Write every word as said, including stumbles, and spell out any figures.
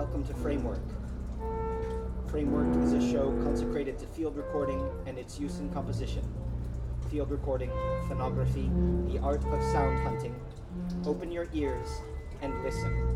welcome to Framework. Framework is a show consecrated to field recording and its use in composition. Field recording, phonography, the art of sound hunting. Open your ears and listen.